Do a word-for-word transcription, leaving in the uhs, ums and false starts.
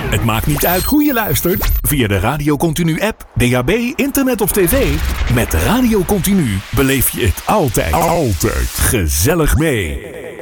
Het maakt niet uit hoe je luistert. Via de Radio Continu app, D A B, internet of tv. Met Radio Continu beleef je het altijd, altijd gezellig mee.